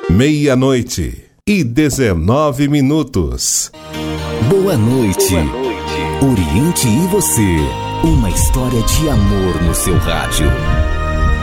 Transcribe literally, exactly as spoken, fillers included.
Meia-noite e dezenove minutos. Boa noite. Boa noite. Oriente e você. Uma história de amor no seu rádio.